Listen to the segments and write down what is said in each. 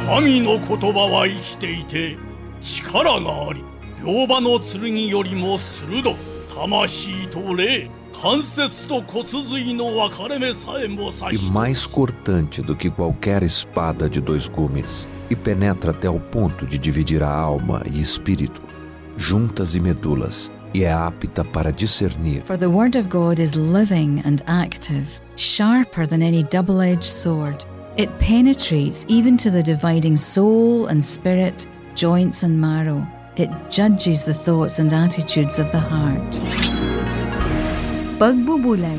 神の言葉は生きていて力があり、両刃の剣よりも鋭く、魂と霊、関節と骨髄の分かれ目さえも刺して。 E mais cortante do que qualquer espada de 2 gumes, e penetra até ao ponto de dividir a alma e espírito, juntas e medulas, e é apta para discernir. For the word of God is living and active, sharper than any double-edged sword. It penetrates even to the dividing soul and spirit, joints and marrow. It judges the thoughts and attitudes of the heart. Pagbubulay.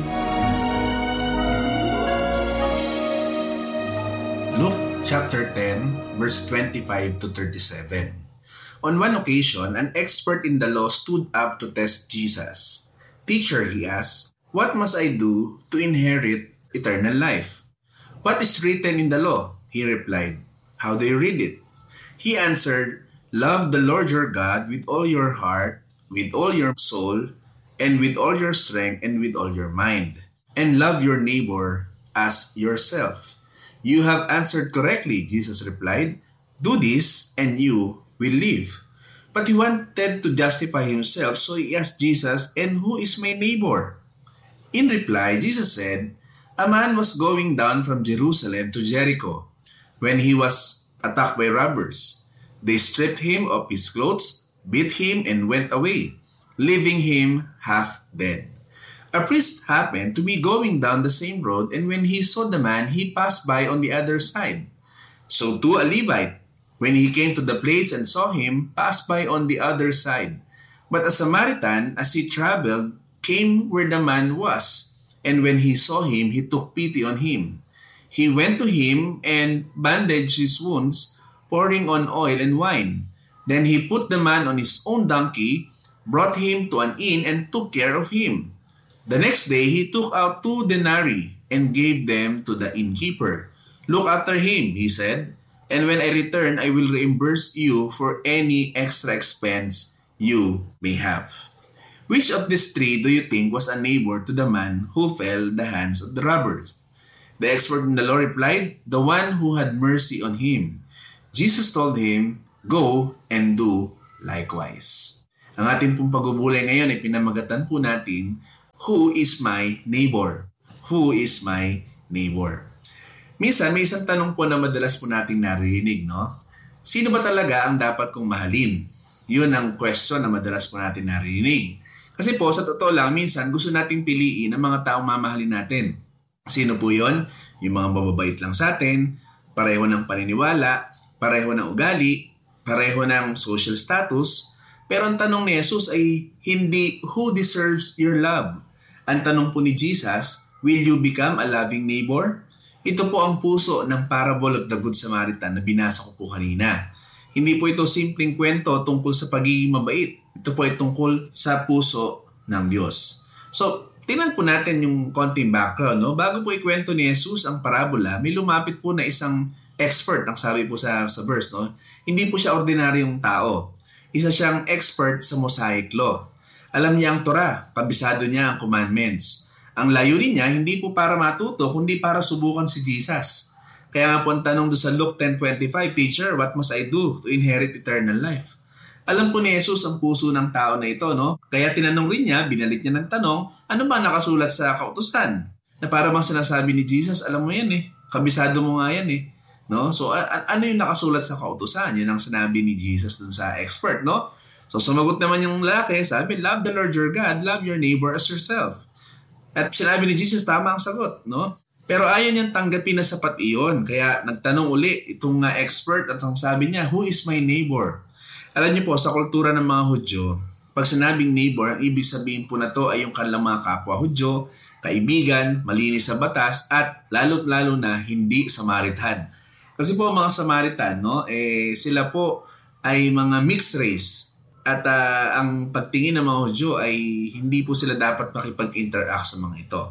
Luke chapter 10, verse 25 to 37. On one occasion, an expert in the law stood up to test Jesus. "Teacher," he asked, "what must I do to inherit eternal life?" "What is written in the law?" he replied. "How do you read it?" He answered, "Love the Lord your God with all your heart, with all your soul, and with all your strength, and with all your mind. And love your neighbor as yourself." "You have answered correctly," Jesus replied. "Do this, and you will live." But he wanted to justify himself, so he asked Jesus, "And who is my neighbor?" In reply, Jesus said, "A man was going down from Jerusalem to Jericho when he was attacked by robbers. They stripped him of his clothes, beat him, and went away, leaving him half dead. A priest happened to be going down the same road, and when he saw the man, he passed by on the other side. So too a Levite, when he came to the place and saw him, passed by on the other side. But a Samaritan, as he traveled, came where the man was, and when he saw him, he took pity on him. He went to him and bandaged his wounds, pouring on oil and wine. Then he put the man on his own donkey, brought him to an inn, and took care of him. The next day he took out 2 denarii and gave them to the innkeeper. 'Look after him,' he said, 'and when I return, I will reimburse you for any extra expense you may have.' Which of these 3 do you think was a neighbor to the man who fell in the hands of the robbers?" The expert in the law replied, "The one who had mercy on him." Jesus told him, "Go and do likewise." Ang ating pong pagbubulay ngayon ay pinamagatan po natin, "Who is my neighbor?" Who is my neighbor? Minsan, may isang tanong po na madalas po nating naririnig, no? Sino ba talaga ang dapat kong mahalin? Yun ang question na madalas po natin naririnig. Kasi po, sa totoo lang, minsan gusto nating piliin ang mga taong mamahalin natin. Sino po yun? Yung mga mababait lang sa atin, pareho ng paniniwala, pareho ng ugali, pareho ng social status. Pero ang tanong ni Jesus ay hindi who deserves your love. Ang tanong po ni Jesus, will you become a loving neighbor? Ito po ang puso ng parable of the Good Samaritan na binasa ko po kanina. Hindi po ito simpleng kwento tungkol sa pagiging mabait. Ito po ay tungkol sa puso ng Diyos. So, tingnan po natin yung konting background. No? Bago po ikwento ni Jesus ang parabola, may lumapit po na isang expert, ang sabi po sa verse. No? Hindi po siya ordinaryong tao. Isa siyang expert sa Mosaic Law. Alam niya ang Torah, kabisado niya ang commandments. Ang layunin niya, hindi po para matuto, kundi para subukan si Jesus. Kaya nga po ang tanong doon sa Luke 10:25, "Teacher, what must I do to inherit eternal life?" Alam po ni Jesus ang puso ng tao na ito, no? Kaya tinanong rin niya, binalik niya ng tanong, ano ba nakasulat sa kautusan? Na para bang sinasabi ni Jesus, alam mo yan eh, kabisado mo nga yan eh. No? So ano yung nakasulat sa kautusan? Yan ang sinabi ni Jesus dun sa expert, no? So sumagot naman yung lalaki, sabi, "Love the Lord your God, love your neighbor as yourself." At sinabi ni Jesus, tama ang sagot, no? Pero ayaw niyang tanggapin na sapat iyon. Kaya nagtanong uli itong expert at ang sabi niya, "Who is my neighbor?" Alam niyo po, sa kultura ng mga Hudyo, pag sinabing neighbor, ang ibig sabihin po na to ay yung kanilang mga kapwa Hudyo, kaibigan, malinis sa batas, at lalo't-lalo na hindi Samaritan. Kasi po mga Samaritan, no, sila po ay mga mixed race. At ang pagtingin ng mga Hudyo ay hindi po sila dapat makipag-interact sa mga ito.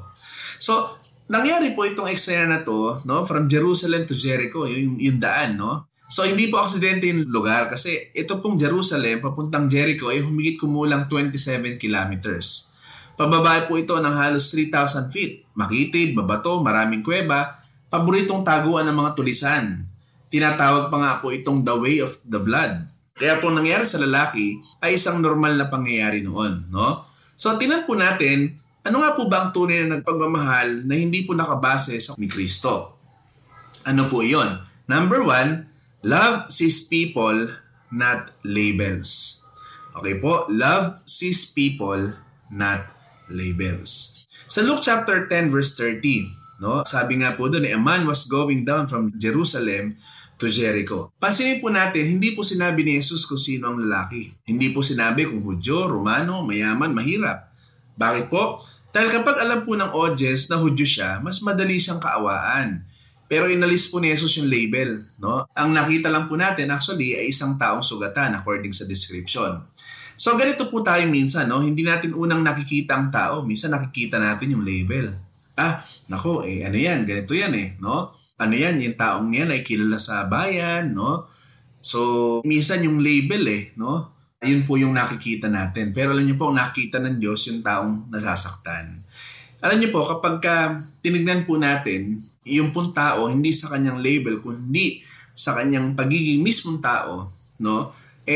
So, nangyari po itong eksena na to, no, from Jerusalem to Jericho, yung daan, no? So, hindi po aksidente yung lugar kasi ito pong Jerusalem, papuntang Jericho, ay humigit kumulang 27 kilometers. Pababa po ito ng halos 3,000 feet. Makitid, mabato, maraming kuweba, paboritong taguan ng mga tulisan. Tinatawag pa nga po itong the way of the blood. Kaya po nangyari sa lalaki ay isang normal na pangyayari noon, no? So tingnan po natin, ano nga po ba ang tunay na nagpagmamahal na hindi po nakabase sa ni Kristo? Ano po iyon? Number 1, love sees people, not labels. Okay po, love sees people, not labels. Sa Luke chapter 10 verse 30, no? Sabi nga po doon, a man was going down from Jerusalem to Jericho. Pansinin po natin, hindi po sinabi ni Jesus kung sino ang lalaki. Hindi po sinabi kung Hudyo, Romano, mayaman, mahirap. Bakit po? Dahil kapag alam po ng audience na Hudyo siya, mas madali siyang kaawaan. Pero inalis po ni Jesus yung label, no? Ang nakita lang po natin actually ay isang taong sugatan according sa description. So ganito po tayo minsan, no? Hindi natin unang nakikita ang tao, minsan nakikita natin yung label. Nako, ano yan, ganito yan no? Ano yan, yung taong yan ay kilala sa bayan, no? So minsan yung label no? Ayun po yung nakikita natin. Pero alam niyo po, nakita ng Diyos yung taong nasasaktan. Alam niyo po, kapag tinignan po natin, yung pong tao, hindi sa kanyang label, kundi sa kanyang pagiging mismong tao, no?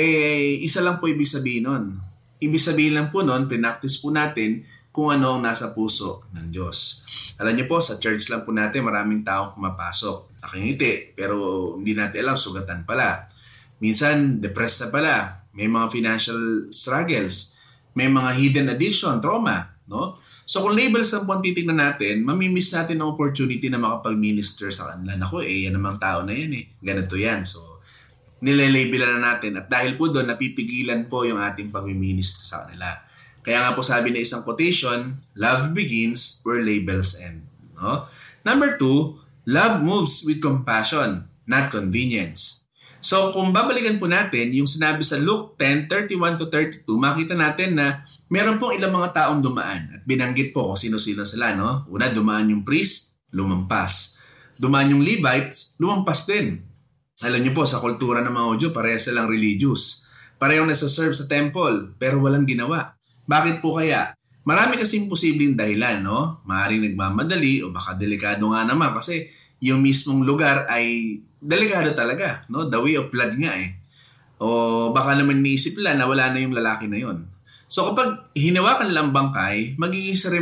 Isa lang po ibig sabihin nun. Ibig sabihin lang po nun, pinaktis po natin kung ano ang nasa puso ng Diyos. Alam niyo po, sa church lang po natin, maraming taong pumapasok. Nakangiti, pero hindi natin alam, sugatan pala. Minsan, depressed na pala. May mga financial struggles. May mga hidden addiction, trauma, no? So kung labels ang po titignan natin, mamimiss natin ang opportunity na makapag-minister sa kanila. Naku, yan namang tao na yan Ganito yan. So, nilalabelan na natin. At dahil po doon, napipigilan po yung ating pag-minister sa kanila. Kaya nga po sabi na isang quotation, love begins where labels end. No? Number 2, love moves with compassion, not convenience. So kung babalikan po natin, yung sinabi sa Luke 10:31-32, makita natin na meron pong ilang mga taong dumaan. At binanggit po kung sino-sino sila. No? Una, dumaan yung priest, lumampas. Dumaan yung Levites, lumampas din. Alam niyo po, sa kultura ng mga Hudyo, pareho silang religious. Parehong nasa-serve sa temple, pero walang ginawa. Bakit po kaya? Marami kasing posibleng dahilan, no? Maaaring nagmamadali o baka delikado nga naman kasi yung mismong lugar ay delikado talaga, no? The way of blood nga O baka naman niisip nila na wala na yung lalaki na yon. So kapag hinawakan lang bangkay, magiging